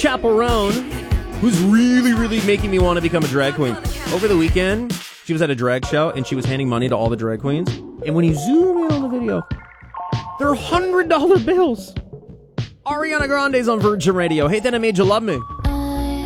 chaperone who's really making me want to become a drag queen. Over the weekend, she was at a drag show and she was handing money to all the drag queens. And when you zoom in on the video, they're $100 bills. Ariana Grande's on Virgin Radio. Hey, then I made you love me.